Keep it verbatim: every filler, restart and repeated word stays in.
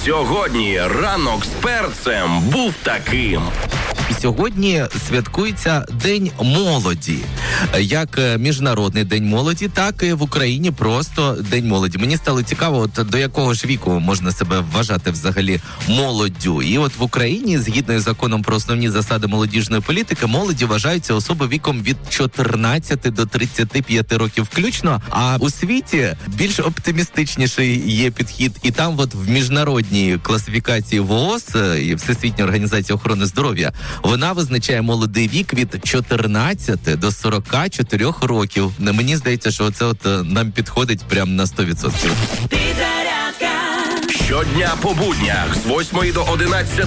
Сьогодні ранок з перцем був таким. Сьогодні святкується День молоді. Як Міжнародний день молоді, так і в Україні просто День молоді. Мені стало цікаво, от до якого ж віку можна себе вважати взагалі молоддю. І от в Україні, згідно із законом про основні засади молодіжної політики, молоді вважаються особи віком від чотирнадцяти до тридцяти п'яти років включно. А у світі більш оптимістичніший є підхід. І там от в міжнародній класифікації ВООЗ і Всесвітньої організації охорони здоров'я вона визначає молодий вік від чотирнадцяти до сорока чотирьох років. Мені здається, що це от нам підходить прямо на сто відсотків. Щодня по буднях з восьмої до одинадцятої